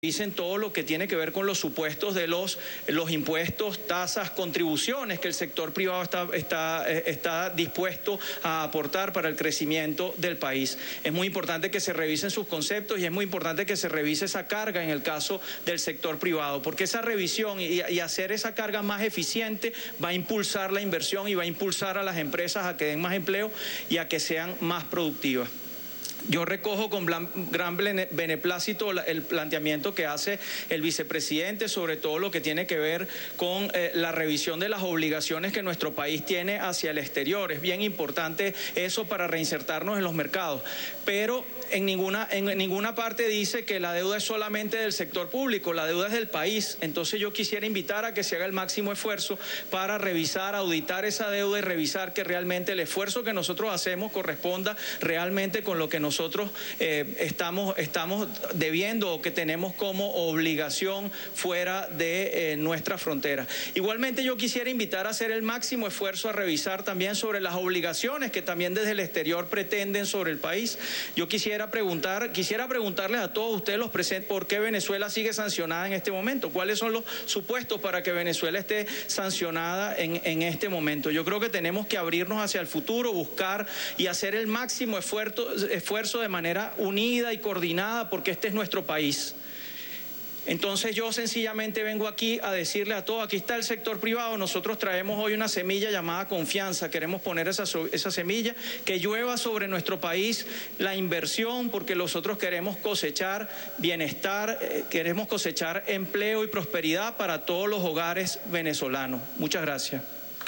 Dicen todo lo que tiene que ver con los supuestos de los impuestos, tasas, contribuciones que el sector privado está dispuesto a aportar para el crecimiento del país. Es muy importante que se revisen sus conceptos y es muy importante que se revise esa carga en el caso del sector privado, porque esa revisión y hacer esa carga más eficiente va a impulsar la inversión y va a impulsar a las empresas a que den más empleo y a que sean más productivas. Yo recojo con gran beneplácito el planteamiento que hace el vicepresidente sobre todo lo que tiene que ver con la revisión de las obligaciones que nuestro país tiene hacia el exterior. Es bien importante eso para reinsertarnos en los mercados, pero en ninguna parte dice que la deuda es solamente del sector público, la deuda es del país. Entonces yo quisiera invitar a que se haga el máximo esfuerzo para revisar, auditar esa deuda y revisar que realmente el esfuerzo que nosotros hacemos corresponda realmente con lo que nosotros estamos debiendo o que tenemos como obligación fuera de nuestra frontera. Igualmente yo quisiera invitar a hacer el máximo esfuerzo a revisar también sobre las obligaciones que también desde el exterior pretenden sobre el país. Yo quisiera preguntarles a todos ustedes los presentes por qué Venezuela sigue sancionada en este momento, cuáles son los supuestos para que Venezuela esté sancionada en este momento. Yo creo que tenemos que abrirnos hacia el futuro, buscar y hacer el máximo esfuerzo de manera unida y coordinada, porque este es nuestro país. Entonces yo sencillamente vengo aquí a decirle a todos, aquí está el sector privado, nosotros traemos hoy una semilla llamada confianza, queremos poner esa semilla, que llueva sobre nuestro país la inversión, porque nosotros queremos cosechar bienestar, queremos cosechar empleo y prosperidad para todos los hogares venezolanos. Muchas gracias.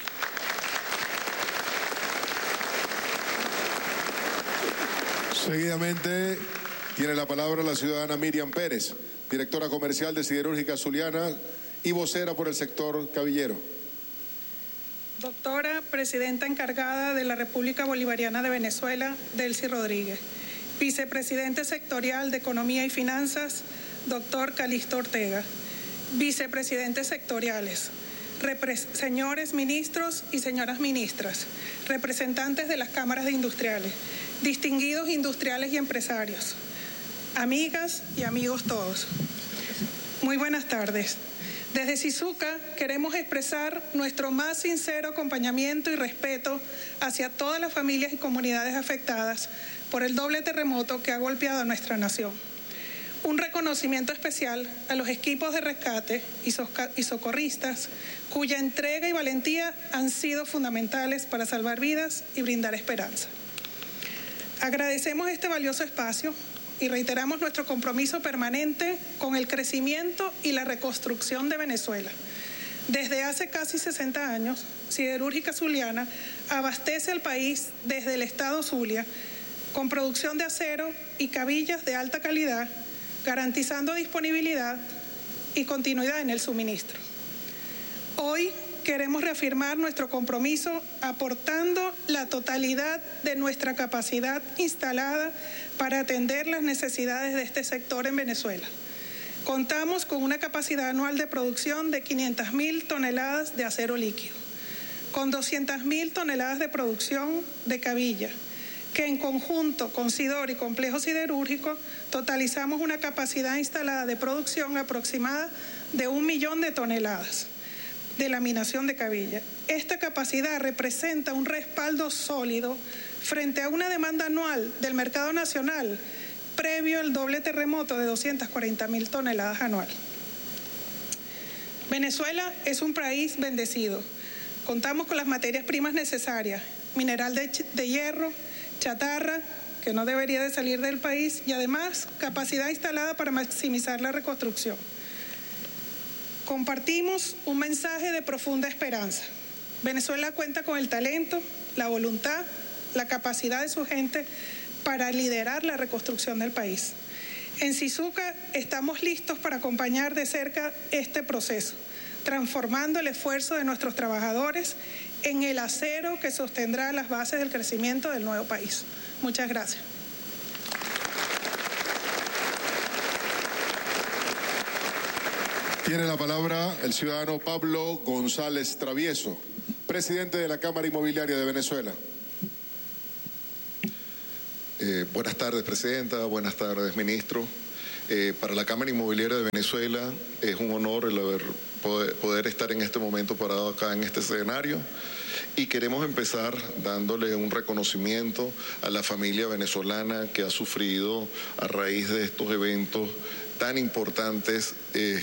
Seguidamente tiene la palabra la ciudadana Miriam Pérez, directora comercial de Siderúrgica Zuliana y vocera por el sector cabillero. Doctora Presidenta encargada de la República Bolivariana de Venezuela, Delcy Rodríguez. Vicepresidente sectorial de Economía y Finanzas, doctor Calixto Ortega. Vicepresidentes sectoriales, señores ministros y señoras ministras, representantes de las cámaras de industriales, distinguidos industriales y empresarios, amigas y amigos todos. Muy buenas tardes. Desde Sizuca queremos expresar nuestro más sincero acompañamiento y respeto hacia todas las familias y comunidades afectadas por el doble terremoto que ha golpeado a nuestra nación. Un reconocimiento especial a los equipos de rescate y socorristas cuya entrega y valentía han sido fundamentales para salvar vidas y brindar esperanza. Agradecemos este valioso espacio y reiteramos nuestro compromiso permanente con el crecimiento y la reconstrucción de Venezuela. Desde hace casi 60 años, Siderúrgica Zuliana abastece al país desde el estado Zulia con producción de acero y cabillas de alta calidad, garantizando disponibilidad y continuidad en el suministro. Hoy queremos reafirmar nuestro compromiso aportando la totalidad de nuestra capacidad instalada para atender las necesidades de este sector en Venezuela. Contamos con una capacidad anual de producción de 500.000 toneladas de acero líquido, con 200.000 toneladas de producción de cabilla, que en conjunto con Sidor y Complejo Siderúrgico totalizamos una capacidad instalada de producción aproximada de 1 millón de toneladas de laminación de cabilla. Esta capacidad representa un respaldo sólido frente a una demanda anual del mercado nacional previo al doble terremoto de 240.000 toneladas anual. Venezuela es un país bendecido. Contamos con las materias primas necesarias, mineral de hierro, chatarra, que no debería de salir del país, y además capacidad instalada para maximizar la reconstrucción. Compartimos un mensaje de profunda esperanza. Venezuela cuenta con el talento, la voluntad, la capacidad de su gente para liderar la reconstrucción del país. En Sizuca estamos listos para acompañar de cerca este proceso, transformando el esfuerzo de nuestros trabajadores en el acero que sostendrá las bases del crecimiento del nuevo país. Muchas gracias. Tiene la palabra el ciudadano Pablo González Travieso, presidente de la Cámara Inmobiliaria de Venezuela. Buenas tardes, presidenta. Buenas tardes, ministro. Para la Cámara Inmobiliaria de Venezuela es un honor el poder estar en este momento parado acá en este escenario, y queremos empezar dándole un reconocimiento a la familia venezolana que ha sufrido a raíz de estos eventos tan importantes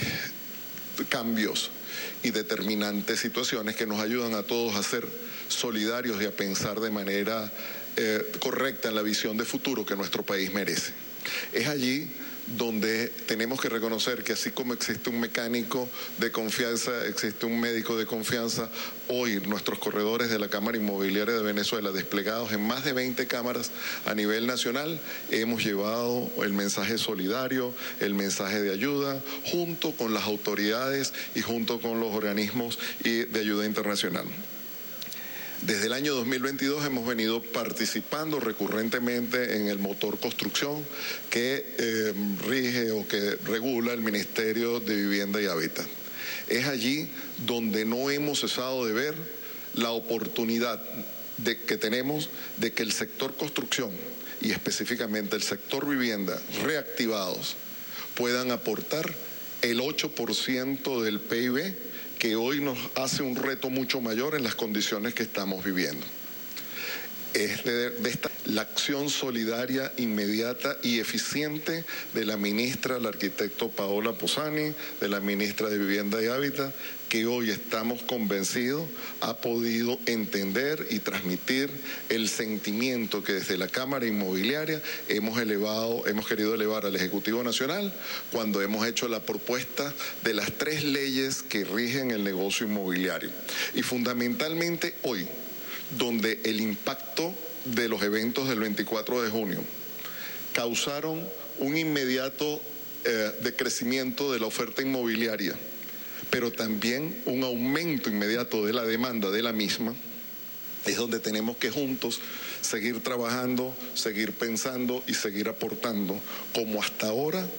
cambios y determinantes situaciones que nos ayudan a todos a ser solidarios y a pensar de manera correcta en la visión de futuro que nuestro país merece. Es allí donde tenemos que reconocer que así como existe un mecánico de confianza, existe un médico de confianza. Hoy nuestros corredores de la Cámara Inmobiliaria de Venezuela, desplegados en más de 20 cámaras a nivel nacional, hemos llevado el mensaje solidario, el mensaje de ayuda, junto con las autoridades y junto con los organismos de ayuda internacional. Desde el año 2022 hemos venido participando recurrentemente en el motor construcción que rige o que regula el Ministerio de Vivienda y Hábitat. Es allí donde no hemos cesado de ver la oportunidad que tenemos de que el sector construcción y específicamente el sector vivienda reactivados puedan aportar el 8% del PIB, que hoy nos hace un reto mucho mayor en las condiciones que estamos viviendo. Es la acción solidaria, inmediata y eficiente de la ministra, la arquitecto Paola Posani, de la ministra de Vivienda y Hábitat, que hoy estamos convencidos ha podido entender y transmitir el sentimiento que desde la Cámara Inmobiliaria hemos querido elevar al Ejecutivo Nacional cuando hemos hecho la propuesta de las 3 leyes que rigen el negocio inmobiliario. Y fundamentalmente hoy, donde el impacto de los eventos del 24 de junio causaron un inmediato decrecimiento de la oferta inmobiliaria, pero también un aumento inmediato de la demanda de la misma, es donde tenemos que juntos seguir trabajando, seguir pensando y seguir aportando, como hasta ahora,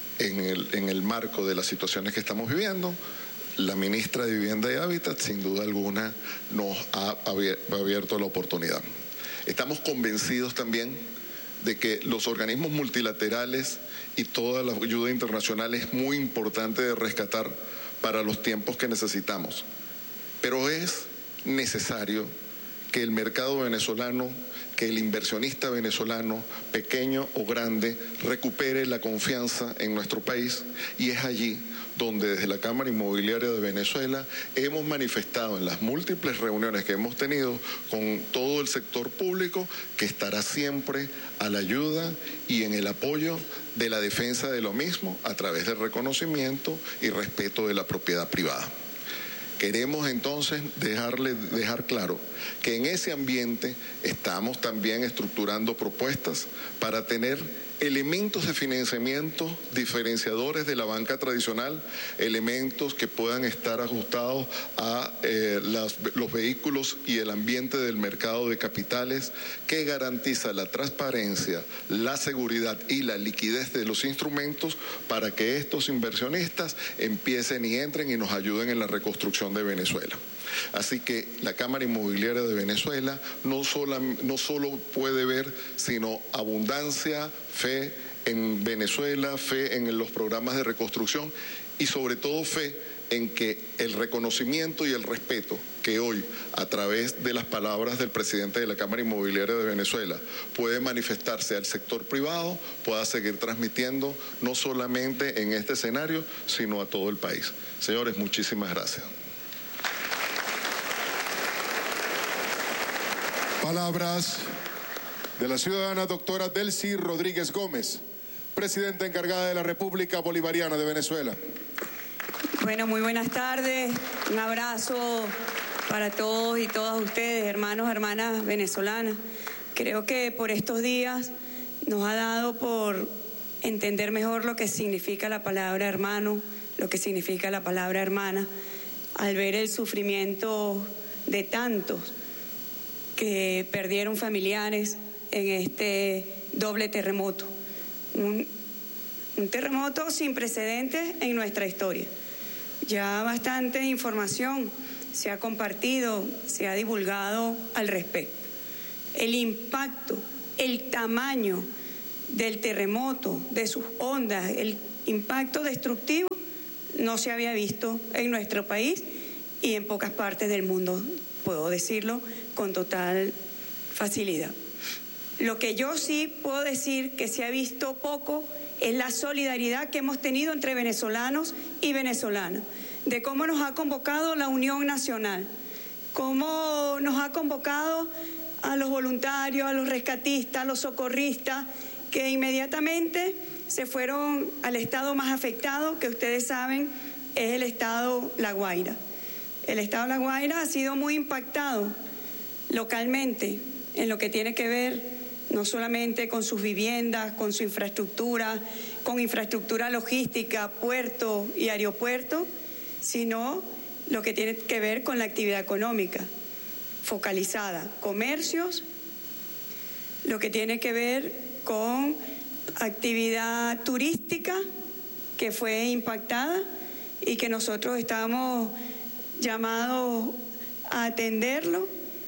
en el marco de las situaciones que estamos viviendo. La ministra de Vivienda y Hábitat, sin duda alguna, nos ha abierto la oportunidad. Estamos convencidos también de que los organismos multilaterales y toda la ayuda internacional es muy importante de rescatar para los tiempos que necesitamos. Pero es necesario que el mercado venezolano, que el inversionista venezolano, pequeño o grande, recupere la confianza en nuestro país, y es allí donde desde la Cámara Inmobiliaria de Venezuela hemos manifestado en las múltiples reuniones que hemos tenido con todo el sector público que estará siempre a la ayuda y en el apoyo de la defensa de lo mismo a través del reconocimiento y respeto de la propiedad privada. Queremos entonces dejar claro que en ese ambiente estamos también estructurando propuestas para tener elementos de financiamiento diferenciadores de la banca tradicional, elementos que puedan estar ajustados a los vehículos y el ambiente del mercado de capitales, que garantiza la transparencia, la seguridad y la liquidez de los instrumentos para que estos inversionistas empiecen y entren y nos ayuden en la reconstrucción de Venezuela. Así que la Cámara Inmobiliaria de Venezuela no solo puede ver, sino abundancia, fe en Venezuela, fe en los programas de reconstrucción y sobre todo fe en que el reconocimiento y el respeto que hoy, a través de las palabras del presidente de la Cámara Inmobiliaria de Venezuela, puede manifestarse al sector privado, pueda seguir transmitiendo no solamente en este escenario, sino a todo el país. Señores, muchísimas gracias. Palabras de la ciudadana doctora Delcy Rodríguez Gómez, presidenta encargada de la República Bolivariana de Venezuela. Bueno, muy buenas tardes. Un abrazo para todos y todas ustedes, hermanos, hermanas venezolanas. Creo que por estos días nos ha dado por entender mejor lo que significa la palabra hermano, lo que significa la palabra hermana, al ver el sufrimiento de tantos que perdieron familiares en este doble terremoto. Un terremoto sin precedentes en nuestra historia. Ya bastante información se ha compartido, se ha divulgado al respecto. El impacto, el tamaño del terremoto, de sus ondas, el impacto destructivo, no se había visto en nuestro país y en pocas partes del mundo, puedo decirlo con total facilidad. Lo que yo sí puedo decir que se ha visto poco es la solidaridad que hemos tenido entre venezolanos y venezolanas, de cómo nos ha convocado la Unión Nacional, cómo nos ha convocado a los voluntarios, a los rescatistas, a los socorristas, que inmediatamente se fueron al estado más afectado, que ustedes saben es el estado La Guaira. El estado La Guaira ha sido muy impactado localmente en lo que tiene que ver no solamente con sus viviendas, con su infraestructura, con infraestructura logística, puerto y aeropuerto, sino lo que tiene que ver con la actividad económica focalizada, comercios, lo que tiene que ver con actividad turística que fue impactada y que nosotros estamos llamados a atenderlo,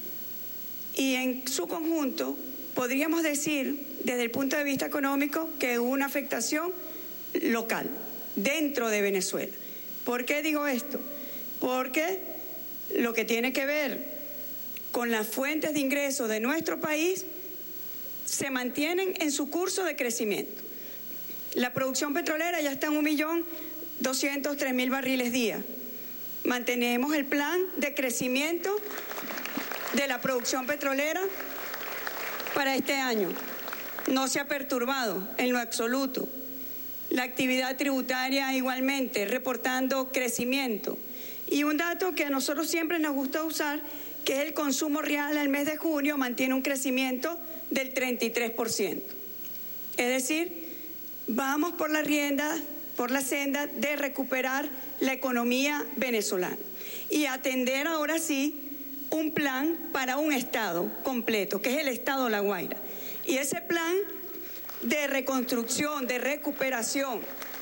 y en su conjunto podríamos decir desde el punto de vista económico que hubo una afectación local dentro de Venezuela. ¿Por qué digo esto? Porque lo que tiene que ver con las fuentes de ingresos de nuestro país se mantienen en su curso de crecimiento. La producción petrolera ya está en 1.203.000 barriles día. Mantenemos el plan de crecimiento de la producción petrolera para este año. No se ha perturbado en lo absoluto. La actividad tributaria igualmente, reportando crecimiento. Y un dato que a nosotros siempre nos gusta usar, que es el consumo real al mes de junio, mantiene un crecimiento del 33%. Es decir, vamos por la senda de recuperar la economía venezolana y atender ahora sí un plan para un estado completo, que es el estado La Guaira. Y ese plan de reconstrucción, de recuperación,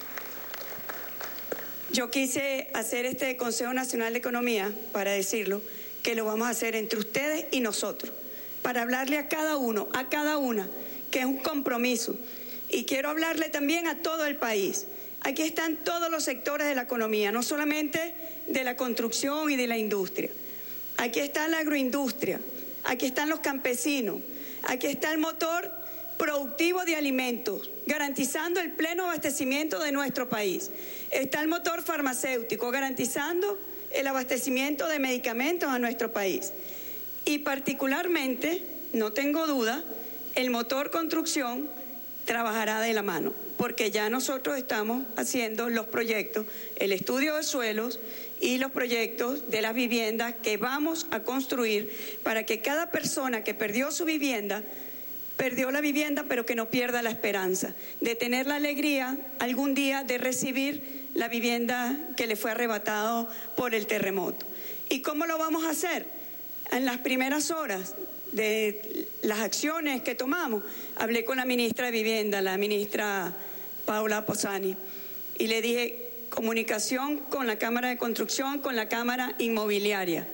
yo quise hacer este Consejo Nacional de Economía para decirlo, que lo vamos a hacer entre ustedes y nosotros, para hablarle a cada uno, a cada una, que es un compromiso. Y quiero hablarle también a todo el país. Aquí están todos los sectores de la economía, no solamente de la construcción y de la industria. Aquí está la agroindustria, aquí están los campesinos, aquí está el motor productivo de alimentos, garantizando el pleno abastecimiento de nuestro país. Está el motor farmacéutico, garantizando el abastecimiento de medicamentos a nuestro país. Y particularmente, no tengo duda, el motor construcción trabajará de la mano, porque ya nosotros estamos haciendo los proyectos, el estudio de suelos y los proyectos de las viviendas que vamos a construir para que cada persona que perdió su vivienda, perdió la vivienda, pero que no pierda la esperanza de tener la alegría algún día de recibir la vivienda que le fue arrebatado por el terremoto. ¿Y cómo lo vamos a hacer? En las primeras horas de las acciones que tomamos, hablé con la ministra de Vivienda, la ministra Paula Posani, y le dije, comunicación con la Cámara de Construcción, con la Cámara Inmobiliaria,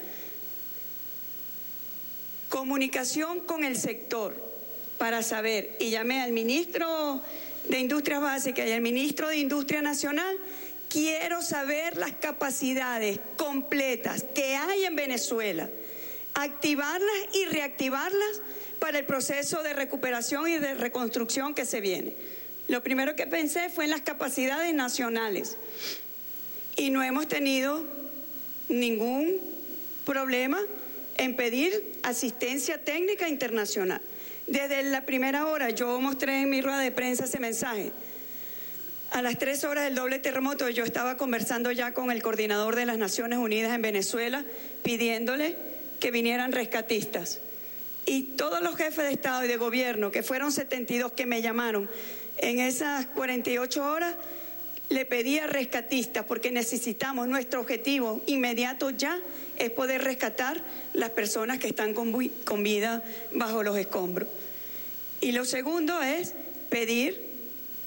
comunicación con el sector para saber, y llamé al ministro de Industrias Básicas y al ministro de Industria Nacional. Quiero saber las capacidades completas que hay en Venezuela, activarlas y reactivarlas para el proceso de recuperación y de reconstrucción que se viene. Lo primero que pensé fue en las capacidades nacionales y no hemos tenido ningún problema en pedir asistencia técnica internacional. Desde la primera hora yo mostré en mi rueda de prensa ese mensaje. A las 3 horas del doble terremoto yo estaba conversando ya con el coordinador de las Naciones Unidas en Venezuela, pidiéndole que vinieran rescatistas. Y todos los jefes de Estado y de Gobierno, que fueron 72 que me llamaron en esas 48 horas, le pedía rescatistas porque necesitamos, nuestro objetivo inmediato ya es poder rescatar las personas que están con vida bajo los escombros. Y lo segundo es pedir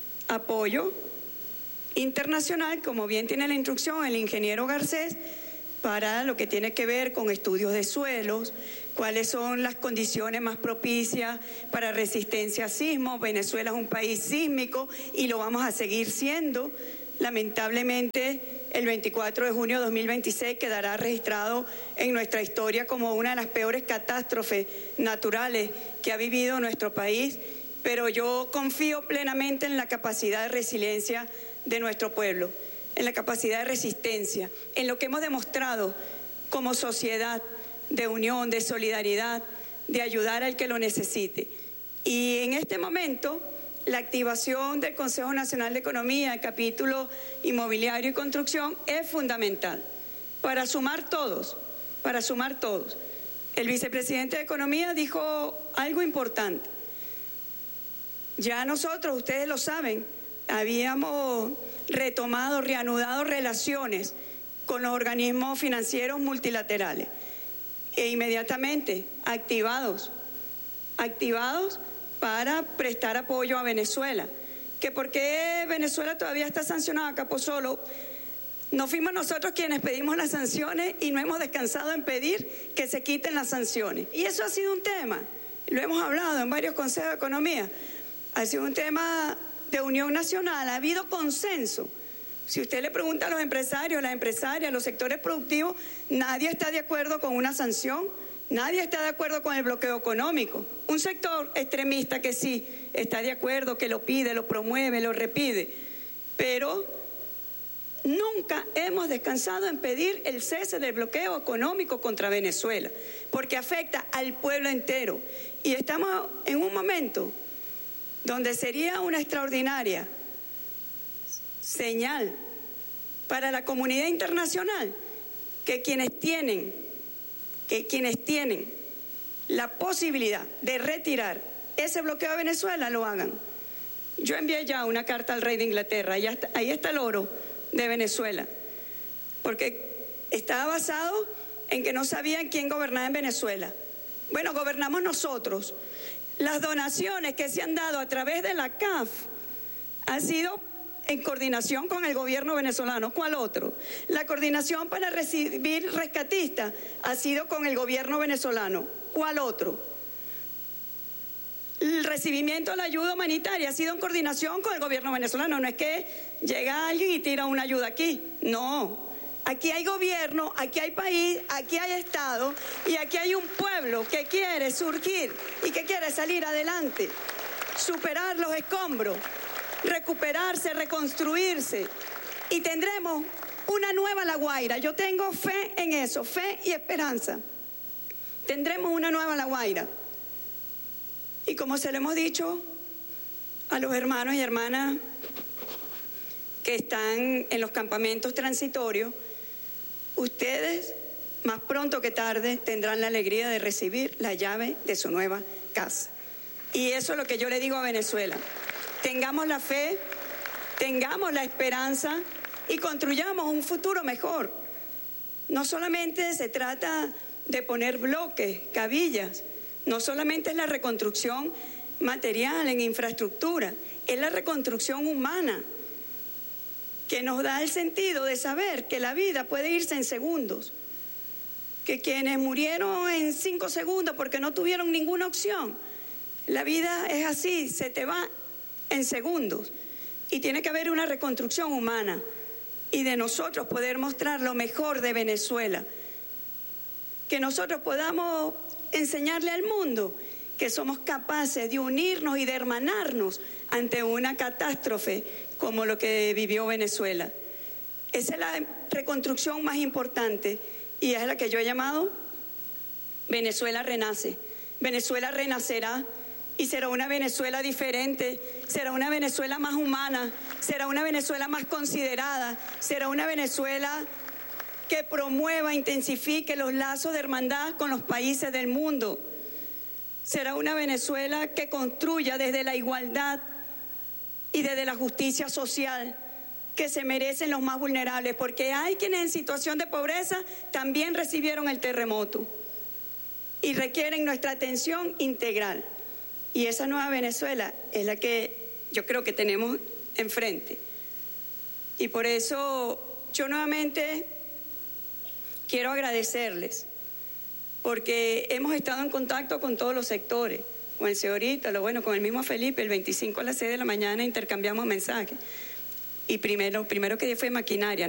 apoyo internacional, como bien tiene la instrucción el ingeniero Garcés, para lo que tiene que ver con estudios de suelos, cuáles son las condiciones más propicias para resistencia a sismos. Venezuela es un país sísmico y lo vamos a seguir siendo. Lamentablemente, el 24 de junio de 2026 quedará registrado en nuestra historia como una de las peores catástrofes naturales que ha vivido nuestro país, pero yo confío plenamente en la capacidad de resiliencia de nuestro pueblo, en la capacidad de resistencia, en lo que hemos demostrado como sociedad de unión, de solidaridad, de ayudar al que lo necesite. Y en este momento, la activación del Consejo Nacional de Economía, el capítulo inmobiliario y construcción, es fundamental para sumar todos, para sumar todos. El vicepresidente de Economía dijo algo importante. Ya nosotros, ustedes lo saben, habíamos retomado, reanudado relaciones con los organismos financieros multilaterales e inmediatamente activados para prestar apoyo a Venezuela. Que por qué Venezuela todavía está sancionada, Capozolo. No fuimos nosotros quienes pedimos las sanciones y no hemos descansado en pedir que se quiten las sanciones. Y eso ha sido un tema, lo hemos hablado en varios consejos de economía, ha sido un tema de unión nacional, ha habido consenso. Si usted le pregunta a los empresarios, las empresarias, los sectores productivos, nadie está de acuerdo con una sanción, nadie está de acuerdo con el bloqueo económico. Un sector extremista que sí está de acuerdo, que lo pide, lo promueve, lo repite, pero nunca hemos descansado en pedir el cese del bloqueo económico contra Venezuela, porque afecta al pueblo entero. Y estamos en un momento donde sería una extraordinaria señal para la comunidad internacional que quienes tienen la posibilidad de retirar ese bloqueo a Venezuela lo hagan. Yo envié ya una carta al rey de Inglaterra, ahí está el oro de Venezuela, porque estaba basado en que no sabían quién gobernaba en Venezuela. Bueno, gobernamos nosotros. Las donaciones que se han dado a través de la CAF han sido en coordinación con el gobierno venezolano. ¿Cuál otro? La coordinación para recibir rescatistas ha sido con el gobierno venezolano. ¿Cuál otro? El recibimiento de la ayuda humanitaria ha sido en coordinación con el gobierno venezolano. No es que llega alguien y tira una ayuda aquí. No. Aquí hay gobierno, aquí hay país, aquí hay Estado y aquí hay un pueblo que quiere surgir y que quiere salir adelante, superar los escombros, recuperarse, reconstruirse, y tendremos una nueva La Guaira. Yo tengo fe en eso, fe y esperanza. Tendremos una nueva La Guaira. Y como se lo hemos dicho a los hermanos y hermanas que están en los campamentos transitorios, ustedes más pronto que tarde tendrán la alegría de recibir la llave de su nueva casa. Y eso es lo que yo le digo a Venezuela. Tengamos la fe, tengamos la esperanza y construyamos un futuro mejor. No solamente se trata de poner bloques, cabillas, no solamente es la reconstrucción material en infraestructura, es la reconstrucción humana que nos da el sentido de saber que la vida puede irse en segundos, que quienes murieron en 5 segundos porque no tuvieron ninguna opción, la vida es así, se te va en segundos, y tiene que haber una reconstrucción humana y de nosotros poder mostrar lo mejor de Venezuela, que nosotros podamos enseñarle al mundo que somos capaces de unirnos y de hermanarnos ante una catástrofe como lo que vivió Venezuela. Esa es la reconstrucción más importante y es la que yo he llamado Venezuela renace. Venezuela renacerá y será una Venezuela diferente, será una Venezuela más humana, será una Venezuela más considerada, será una Venezuela que promueva, intensifique los lazos de hermandad con los países del mundo. Será una Venezuela que construya desde la igualdad y desde la justicia social que se merecen los más vulnerables, porque hay quienes en situación de pobreza también recibieron el terremoto y requieren nuestra atención integral. Y esa nueva Venezuela es la que yo creo que tenemos enfrente. Y por eso yo nuevamente quiero agradecerles porque hemos estado en contacto con todos los sectores, con el señor Ítalo, bueno, con el mismo Felipe, el 25 a las 6 de la mañana intercambiamos mensajes. Y primero que fue maquinaria.